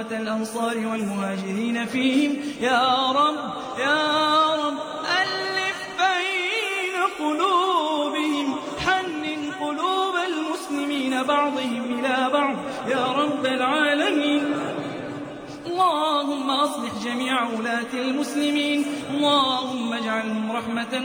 وأمة الأنصار والمهاجرين فيهم يا رب يا رب ألف بين قلوبهم حنن قلوب المسلمين بعضهم إلى بعض يا رب العالمين. اللهم أصلح جميع ولاة المسلمين، اللهم اجعلهم رحمة